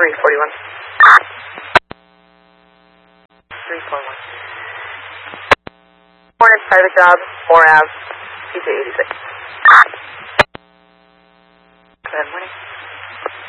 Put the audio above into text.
341. 341. Hornets, private job, 4 Ave, PJ 86.